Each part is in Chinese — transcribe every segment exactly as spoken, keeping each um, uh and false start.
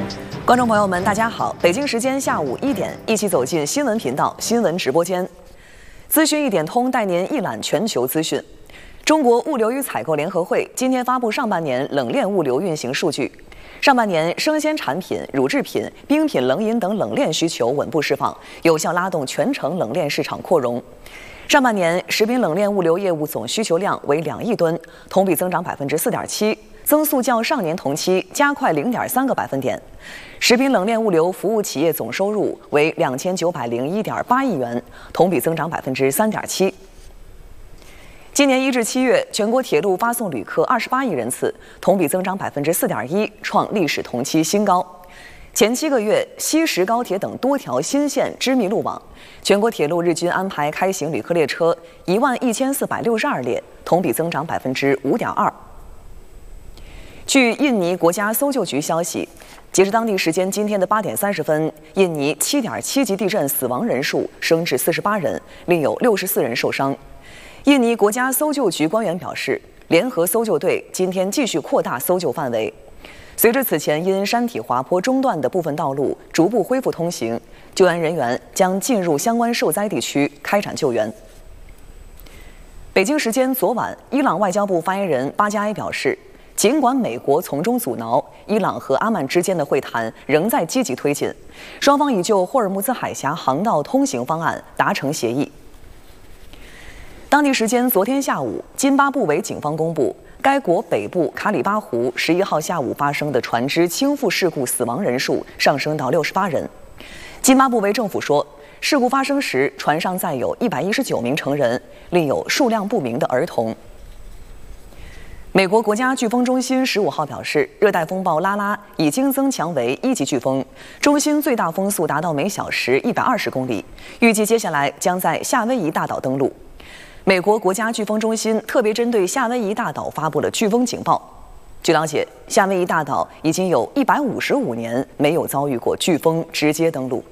观众朋友们，大家好！北京时间下午一点，一起走进新闻频道新闻直播间。资讯一点通带您一览全球资讯。中国物流与采购联合会今天发布上半年冷链物流运行数据。上半年生鲜产品、乳制品、冰品、冷饮等冷链需求稳步释放，有效拉动全程冷链市场扩容。上半年食品冷链物流业务总需求量为两亿吨，同比增长百分之四点七。增速较上年同期加快零点三个百分点，食品冷链物流服务企业总收入为两千九百零一点八亿元，同比增长百分之三点七。今年一至七月，全国铁路发送旅客二十八亿人次，同比增长百分之四点一，创历史同期新高。前七个月，西石高铁等多条新线织密路网，全国铁路日均安排开行旅客列车一万一千四百六十二列，同比增长百分之五点二。据印尼国家搜救局消息，截至当地时间今天的八点三十分，印尼七点七级地震死亡人数升至四十八人，另有六十四人受伤。印尼国家搜救局官员表示，联合搜救队今天继续扩大搜救范围。随着此前因山体滑坡中断的部分道路逐步恢复通行，救援人员将进入相关受灾地区开展救援。北京时间昨晚，伊朗外交部发言人巴加埃表示，尽管美国从中阻挠，伊朗和阿曼之间的会谈仍在积极推进，双方已就霍尔木兹海峡航道通行方案达成协议。当地时间昨天下午，津巴布韦警方公布，该国北部卡里巴湖十一号下午发生的船只倾覆事故死亡人数上升到六十八人。津巴布韦政府说，事故发生时，船上载有一百一十九名成人，另有数量不明的儿童。美国国家飓风中心十五号表示，热带风暴拉拉已经增强为一级飓风，中心最大风速达到每小时一百二十公里，预计接下来将在夏威夷大岛登陆。美国国家飓风中心特别针对夏威夷大岛发布了飓风警报。据了解，夏威夷大岛已经有一百五十五年没有遭遇过飓风直接登陆。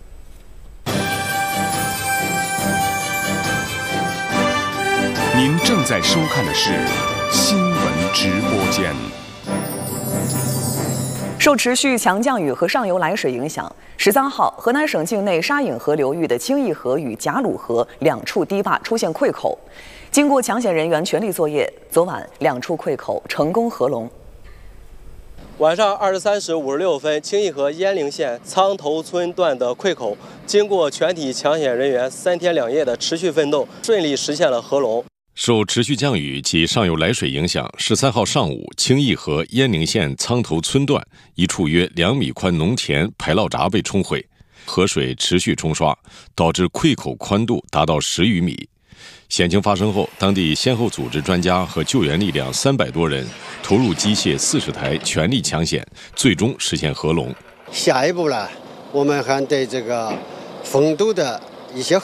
您正在收看的是新闻直播间。 受持续强降雨和上游来水影响，十三号，河南省境内沙颍河流域的清义河与贾鲁河两处堤坝出现溃口。经过抢险人员全力作业，昨晚两处溃口成功合龙。 晚上二十三时五十六分，清义河鄢陵县苍头村段的溃口，经过全体抢险人员三天两夜的持续奋斗，顺利实现了合龙。 受持续降雨及上游来水影响，十三号上午，清义河鄢陵县苍头村段一处约两米宽农田排涝闸被冲毁，河水持续冲刷，导致溃口宽度达到十余米。险情发生后，当地先后组织专家和救援力量三百多人，投入机械四十台，全力抢险，最终实现合龙。 下一步呢，我们还对这个丰都的一些